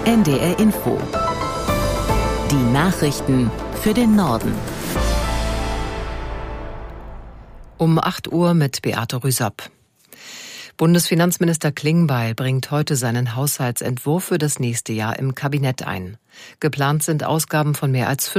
NDR Info. Die Nachrichten für den Norden. Um 8 Uhr mit Beate Rüsop. Bundesfinanzminister Klingbeil bringt heute seinen Haushaltsentwurf für das nächste Jahr im Kabinett ein. Geplant sind Ausgaben von mehr als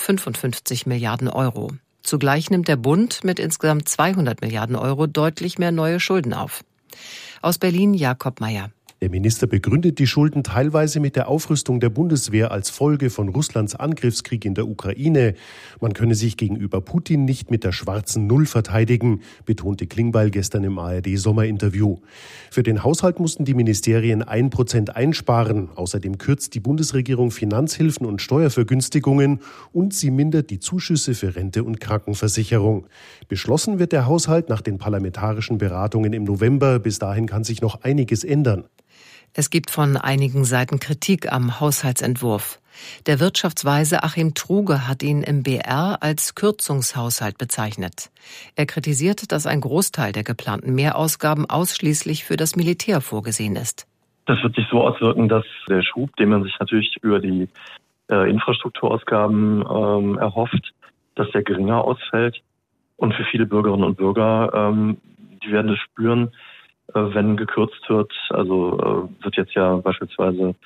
555 Milliarden Euro. Zugleich nimmt der Bund mit insgesamt 200 Milliarden Euro deutlich mehr neue Schulden auf. Aus Berlin Jakob Mayer. Der Minister begründet die Schulden teilweise mit der Aufrüstung der Bundeswehr als Folge von Russlands Angriffskrieg in der Ukraine. Man könne sich gegenüber Putin nicht mit der schwarzen Null verteidigen, betonte Klingbeil gestern im ARD-Sommerinterview. Für den Haushalt mussten die Ministerien 1% einsparen. Außerdem kürzt die Bundesregierung Finanzhilfen und Steuervergünstigungen und sie mindert die Zuschüsse für Rente und Krankenversicherung. Beschlossen wird der Haushalt nach den parlamentarischen Beratungen im November. Bis dahin kann sich noch einiges ändern. Es gibt von einigen Seiten Kritik am Haushaltsentwurf. Der Wirtschaftsweise Achim Truge hat ihn im BR als Kürzungshaushalt bezeichnet. Er kritisiert, dass ein Großteil der geplanten Mehrausgaben ausschließlich für das Militär vorgesehen ist. Das wird sich so auswirken, dass der Schub, den man sich natürlich über die Infrastrukturausgaben erhofft, dass der geringer ausfällt. Und für viele Bürgerinnen und Bürger, die werden es spüren, wenn gekürzt wird. Also wird jetzt ja beispielsweise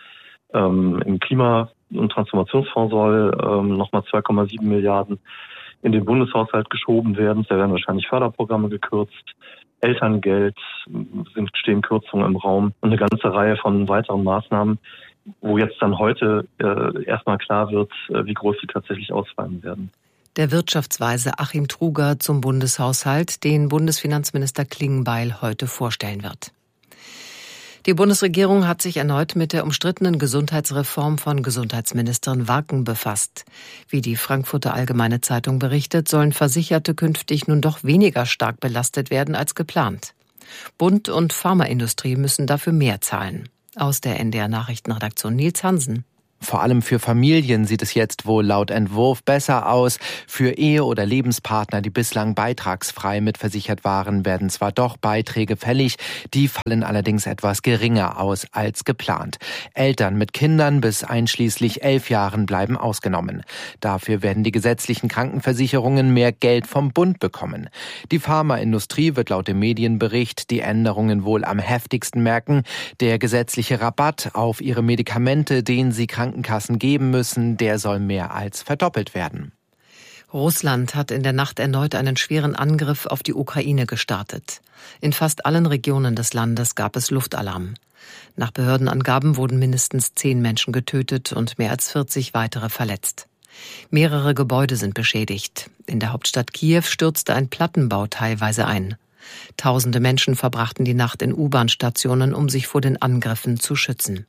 im Klima- und Transformationsfonds soll nochmal 2,7 Milliarden in den Bundeshaushalt geschoben werden. Da werden wahrscheinlich Förderprogramme gekürzt. Elterngeld stehen Kürzungen im Raum und eine ganze Reihe von weiteren Maßnahmen, wo jetzt dann heute erstmal klar wird, wie groß sie tatsächlich ausfallen werden. Der Wirtschaftsweise Achim Truger zum Bundeshaushalt, den Bundesfinanzminister Klingbeil heute vorstellen wird. Die Bundesregierung hat sich erneut mit der umstrittenen Gesundheitsreform von Gesundheitsministerin Warken befasst. Wie die Frankfurter Allgemeine Zeitung berichtet, sollen Versicherte künftig nun doch weniger stark belastet werden als geplant. Bund und Pharmaindustrie müssen dafür mehr zahlen. Aus der NDR Nachrichtenredaktion Nils Hansen. Vor allem für Familien sieht es jetzt wohl laut Entwurf besser aus. Für Ehe- oder Lebenspartner, die bislang beitragsfrei mitversichert waren, werden zwar doch Beiträge fällig, die fallen allerdings etwas geringer aus als geplant. Eltern mit Kindern bis einschließlich 11 Jahren bleiben ausgenommen. Dafür werden die gesetzlichen Krankenversicherungen mehr Geld vom Bund bekommen. Die Pharmaindustrie wird laut dem Medienbericht die Änderungen wohl am heftigsten merken. Der gesetzliche Rabatt auf ihre Medikamente, den sie Krankenkassen geben müssen, der soll mehr als verdoppelt werden. Russland hat in der Nacht erneut einen schweren Angriff auf die Ukraine gestartet. In fast allen Regionen des Landes gab es Luftalarm. Nach Behördenangaben wurden mindestens 10 Menschen getötet und mehr als 40 weitere verletzt. Mehrere Gebäude sind beschädigt. In der Hauptstadt Kiew stürzte ein Plattenbau teilweise ein. Tausende Menschen verbrachten die Nacht in U-Bahn-Stationen, um sich vor den Angriffen zu schützen.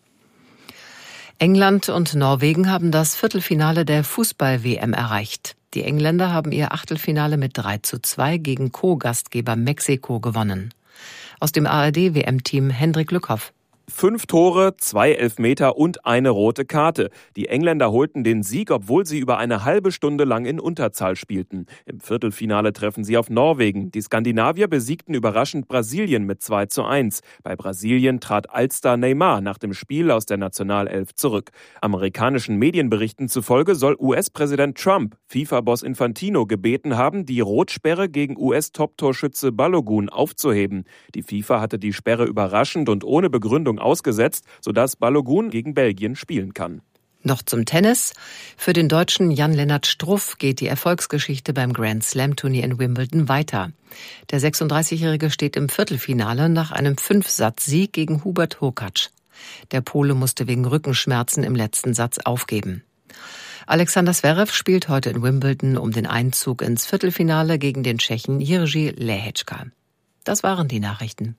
England und Norwegen haben das Viertelfinale der Fußball-WM erreicht. Die Engländer haben ihr Achtelfinale mit 3:2 gegen Co-Gastgeber Mexiko gewonnen. Aus dem ARD-WM-Team Hendrik Lückhoff. 5 Tore, 2 Elfmeter und eine rote Karte. Die Engländer holten den Sieg, obwohl sie über eine halbe Stunde lang in Unterzahl spielten. Im Viertelfinale treffen sie auf Norwegen. Die Skandinavier besiegten überraschend Brasilien mit 2:1. Bei Brasilien trat Allstar Neymar nach dem Spiel aus der Nationalelf zurück. Amerikanischen Medienberichten zufolge soll US-Präsident Trump FIFA-Boss Infantino gebeten haben, die Rotsperre gegen US-Top-Torschütze Balogun aufzuheben. Die FIFA hatte die Sperre überraschend und ohne Begründung ausgesetzt, sodass Balogun gegen Belgien spielen kann. Noch zum Tennis. Für den Deutschen Jan-Lennart Struff geht die Erfolgsgeschichte beim Grand-Slam-Turnier in Wimbledon weiter. Der 36-Jährige steht im Viertelfinale nach einem 5-Satz-Sieg gegen Hubert Hurkacz. Der Pole musste wegen Rückenschmerzen im letzten Satz aufgeben. Alexander Zverev spielt heute in Wimbledon um den Einzug ins Viertelfinale gegen den Tschechen Jiří Lehečka. Das waren die Nachrichten.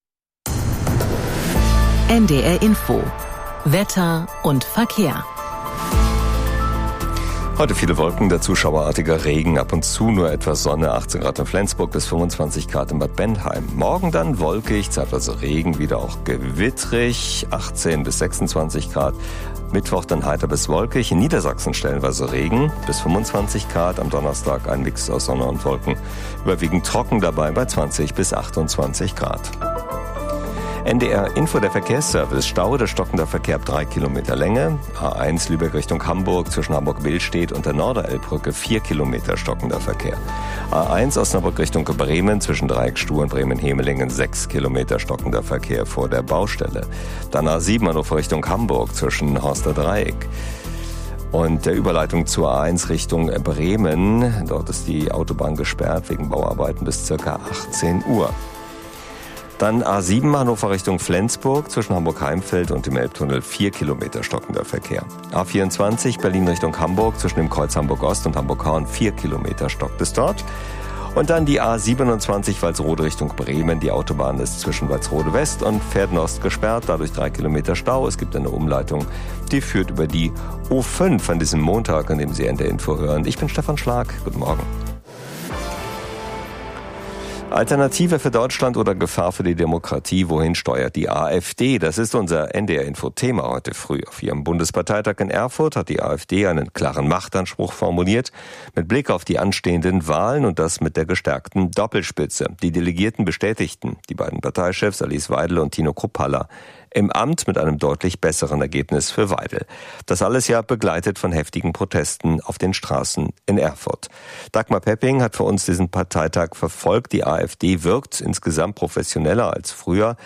NDR Info. Wetter und Verkehr. Heute viele Wolken, dazu schauerartiger Regen, ab und zu nur etwas Sonne, 18 Grad in Flensburg bis 25 Grad in Bad Bentheim. Morgen dann wolkig, zeitweise Regen, wieder auch gewittrig, 18 bis 26 Grad. Mittwoch dann heiter bis wolkig, in Niedersachsen stellenweise Regen, bis 25 Grad. Am Donnerstag ein Mix aus Sonne und Wolken. Überwiegend trocken dabei bei 20 bis 28 Grad. NDR Info, der Verkehrsservice. Stau, der stockender Verkehr ab 3 Kilometer Länge. A1 Lübeck Richtung Hamburg zwischen Hamburg-Willstedt und der Norderelbbrücke 4 Kilometer stockender Verkehr. A1 Osnabrück Richtung Bremen zwischen Dreieckstuhl und Bremen-Hemelingen 6 Kilometer stockender Verkehr vor der Baustelle. Dann A7 Hannover Richtung Hamburg zwischen Horster Dreieck und der Überleitung zur A1 Richtung Bremen. Dort ist die Autobahn gesperrt wegen Bauarbeiten bis ca. 18 Uhr. Dann A7 Hannover Richtung Flensburg zwischen Hamburg-Heimfeld und dem Elbtunnel 4 Kilometer stockender Verkehr. A24 Berlin Richtung Hamburg zwischen dem Kreuz Hamburg-Ost und Hamburg-Horn 4 Kilometer stockt es dort. Und dann die A27 Walsrode Richtung Bremen. Die Autobahn ist zwischen Walsrode West und Pferden-Ost gesperrt, dadurch 3 Kilometer Stau. Es gibt eine Umleitung, die führt über die O5 an diesem Montag, an dem Sie NDR Info hören. Ich bin Stefan Schlag. Guten Morgen. Alternative für Deutschland oder Gefahr für die Demokratie? Wohin steuert die AfD? Das ist unser NDR-Info-Thema heute früh. Auf ihrem Bundesparteitag in Erfurt hat die AfD einen klaren Machtanspruch formuliert, mit Blick auf die anstehenden Wahlen und das mit der gestärkten Doppelspitze. Die Delegierten bestätigten die beiden Parteichefs Alice Weidel und Tino Kruppalla im Amt mit einem deutlich besseren Ergebnis für Weidel. Das alles ja begleitet von heftigen Protesten auf den Straßen in Erfurt. Dagmar Pepping hat für uns diesen Parteitag verfolgt. Die AfD wirkt insgesamt professioneller als früher,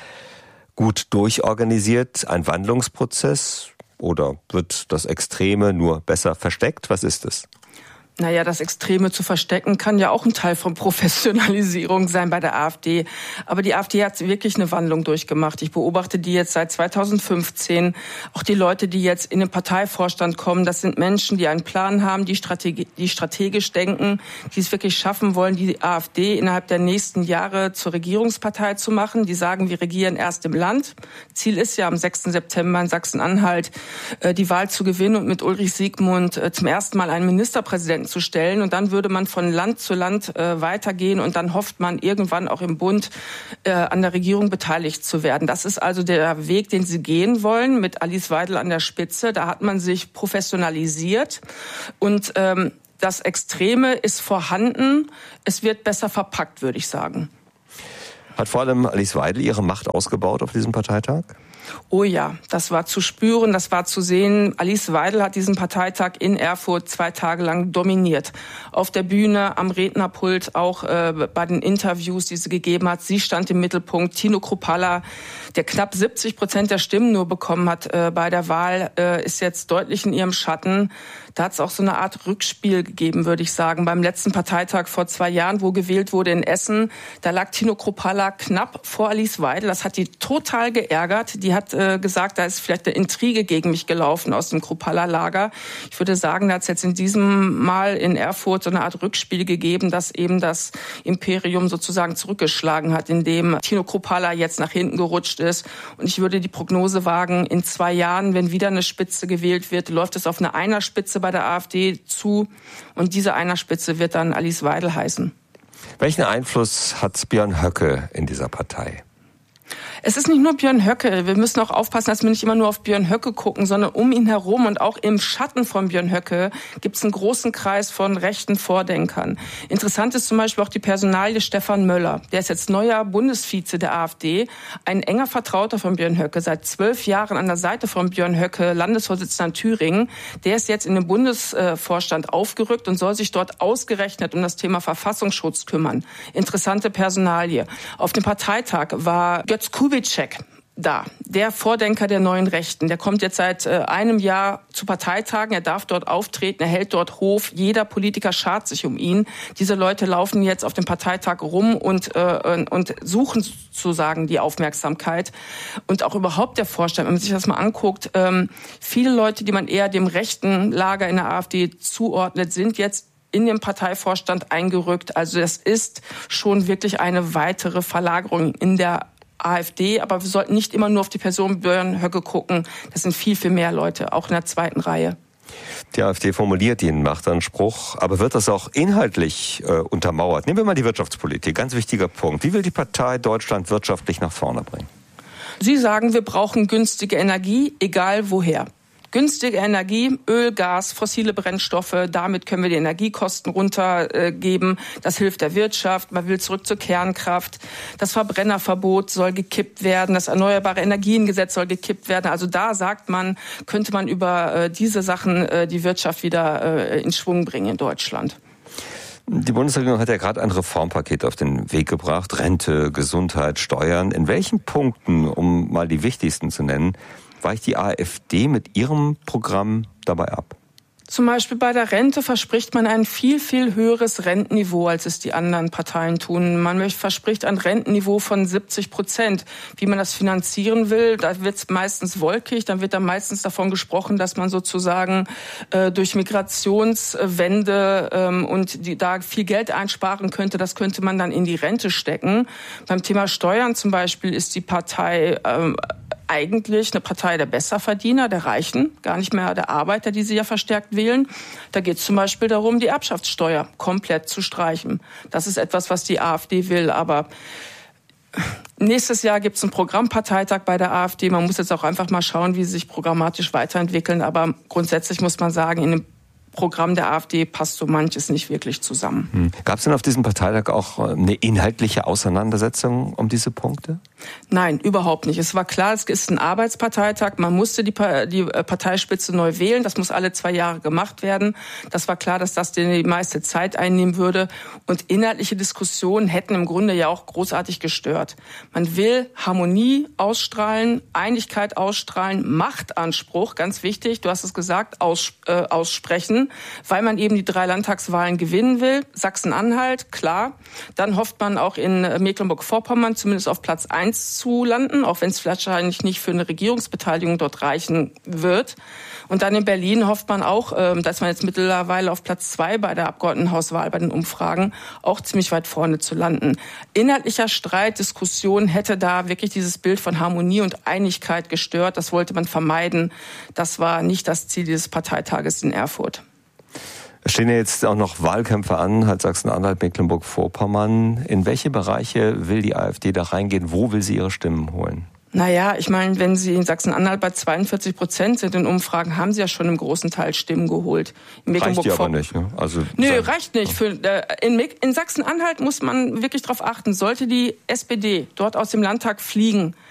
gut durchorganisiert. Ein Wandlungsprozess oder wird das Extreme nur besser versteckt? Was ist es? Naja, das Extreme zu verstecken kann ja auch ein Teil von Professionalisierung sein bei der AfD. Aber die AfD hat wirklich eine Wandlung durchgemacht. Ich beobachte die jetzt seit 2015. Auch die Leute, die jetzt in den Parteivorstand kommen, das sind Menschen, die einen Plan haben, die strategisch denken, die es wirklich schaffen wollen, die AfD innerhalb der nächsten Jahre zur Regierungspartei zu machen. Die sagen, wir regieren erst im Land. Ziel ist ja am 6. September in Sachsen-Anhalt die Wahl zu gewinnen und mit Ulrich Siegmund zum ersten Mal einen Ministerpräsidenten zu stellen, und dann würde man von Land zu Land weitergehen und dann hofft man irgendwann auch im Bund an der Regierung beteiligt zu werden. Das ist also der Weg, den sie gehen wollen, mit Alice Weidel an der Spitze. Da hat man sich professionalisiert und das Extreme ist vorhanden. Es wird besser verpackt, würde ich sagen. Hat vor allem Alice Weidel ihre Macht ausgebaut auf diesem Parteitag? Oh ja, das war zu spüren, das war zu sehen. Alice Weidel hat diesen Parteitag in Erfurt 2 Tage lang dominiert. Auf der Bühne, am Rednerpult, auch bei den Interviews, die sie gegeben hat. Sie stand im Mittelpunkt. Tino Kruppalla, der knapp 70% der Stimmen nur bekommen hat bei der Wahl, ist jetzt deutlich in ihrem Schatten. Da hat es auch so eine Art Rückspiel gegeben, würde ich sagen. Beim letzten Parteitag vor 2 Jahren, wo gewählt wurde in Essen, da lag Tino Kruppalla knapp vor Alice Weidel. Das hat die total geärgert. Die hat gesagt, da ist vielleicht eine Intrige gegen mich gelaufen aus dem Kruppalla-Lager. Ich würde sagen, da hat es jetzt in diesem Mal in Erfurt so eine Art Rückspiel gegeben, dass eben das Imperium sozusagen zurückgeschlagen hat, indem Tino Kruppalla jetzt nach hinten gerutscht ist. Und ich würde die Prognose wagen, in 2 Jahren, wenn wieder eine Spitze gewählt wird, läuft es auf eine Einerspitze bei der AfD zu. Und diese Einerspitze wird dann Alice Weidel heißen. Welchen Einfluss hat Björn Höcke in dieser Partei? Es ist nicht nur Björn Höcke. Wir müssen auch aufpassen, dass wir nicht immer nur auf Björn Höcke gucken, sondern um ihn herum und auch im Schatten von Björn Höcke gibt es einen großen Kreis von rechten Vordenkern. Interessant ist zum Beispiel auch die Personalie Stefan Möller. Der ist jetzt neuer Bundesvize der AfD, ein enger Vertrauter von Björn Höcke, seit 12 Jahren an der Seite von Björn Höcke, Landesvorsitzender in Thüringen. Der ist jetzt in den Bundesvorstand aufgerückt und soll sich dort ausgerechnet um das Thema Verfassungsschutz kümmern. Interessante Personalie. Auf dem Parteitag war Götz Kubitschek da, der Vordenker der neuen Rechten. Der kommt jetzt seit einem Jahr zu Parteitagen. Er darf dort auftreten, er hält dort Hof. Jeder Politiker schart sich um ihn. Diese Leute laufen jetzt auf dem Parteitag rum und suchen sozusagen die Aufmerksamkeit. Und auch überhaupt der Vorstand, wenn man sich das mal anguckt, viele Leute, die man eher dem rechten Lager in der AfD zuordnet, sind jetzt in den Parteivorstand eingerückt. Also das ist schon wirklich eine weitere Verlagerung in der AfD, aber wir sollten nicht immer nur auf die Person Björn Höcke gucken. Das sind viel, viel mehr Leute, auch in der 2. Reihe. Die AfD formuliert den Machtanspruch, aber wird das auch inhaltlich untermauert? Nehmen wir mal die Wirtschaftspolitik, ganz wichtiger Punkt. Wie will die Partei Deutschland wirtschaftlich nach vorne bringen? Sie sagen, wir brauchen günstige Energie, egal woher. Günstige Energie, Öl, Gas, fossile Brennstoffe, damit können wir die Energiekosten runtergeben. Das hilft der Wirtschaft. Man will zurück zur Kernkraft. Das Verbrennerverbot soll gekippt werden. Das Erneuerbare Energiengesetz soll gekippt werden. Also da sagt man, könnte man über diese Sachen die Wirtschaft wieder in Schwung bringen in Deutschland. Die Bundesregierung hat ja gerade ein Reformpaket auf den Weg gebracht. Rente, Gesundheit, Steuern. In welchen Punkten, um mal die wichtigsten zu nennen, weicht die AfD mit ihrem Programm dabei ab? Zum Beispiel bei der Rente verspricht man ein viel, viel höheres Rentenniveau, als es die anderen Parteien tun. Man verspricht ein Rentenniveau von 70%. Wie man das finanzieren will, da wird es meistens wolkig. Dann wird da meistens davon gesprochen, dass man sozusagen durch Migrationswende und da viel Geld einsparen könnte. Das könnte man dann in die Rente stecken. Beim Thema Steuern zum Beispiel ist die Partei eigentlich eine Partei der Besserverdiener, der Reichen, gar nicht mehr der Arbeiter, die sie ja verstärkt wählen. Da geht es zum Beispiel darum, die Erbschaftssteuer komplett zu streichen. Das ist etwas, was die AfD will. Aber nächstes Jahr gibt es einen Programmparteitag bei der AfD. Man muss jetzt auch einfach mal schauen, wie sie sich programmatisch weiterentwickeln. Aber grundsätzlich muss man sagen, in dem Programm der AfD passt so manches nicht wirklich zusammen. Gab es denn auf diesem Parteitag auch eine inhaltliche Auseinandersetzung um diese Punkte? Nein, überhaupt nicht. Es war klar, es ist ein Arbeitsparteitag. Man musste die Parteispitze neu wählen. Das muss alle 2 Jahre gemacht werden. Das war klar, dass das die meiste Zeit einnehmen würde. Und inhaltliche Diskussionen hätten im Grunde ja auch großartig gestört. Man will Harmonie ausstrahlen, Einigkeit ausstrahlen, Machtanspruch, ganz wichtig, du hast es gesagt, aussprechen, weil man eben die 3 Landtagswahlen gewinnen will. Sachsen-Anhalt, klar. Dann hofft man auch in Mecklenburg-Vorpommern zumindest auf Platz 1 zu landen, auch wenn es wahrscheinlich nicht für eine Regierungsbeteiligung dort reichen wird. Und dann in Berlin hofft man auch, dass man jetzt mittlerweile auf Platz 2 bei der Abgeordnetenhauswahl, bei den Umfragen, auch ziemlich weit vorne zu landen. Inhaltlicher Streit, Diskussion hätte da wirklich dieses Bild von Harmonie und Einigkeit gestört. Das wollte man vermeiden. Das war nicht das Ziel dieses Parteitages in Erfurt. Es stehen ja jetzt auch noch Wahlkämpfe an, halt Sachsen-Anhalt, Mecklenburg-Vorpommern. In welche Bereiche will die AfD da reingehen? Wo will sie ihre Stimmen holen? Naja, ich meine, wenn Sie in Sachsen-Anhalt bei 42% sind in Umfragen, haben Sie ja schon im großen Teil Stimmen geholt. Reicht die aber nicht, ne? Reicht nicht. In Sachsen-Anhalt muss man wirklich darauf achten, sollte die SPD dort aus dem Landtag fliegen,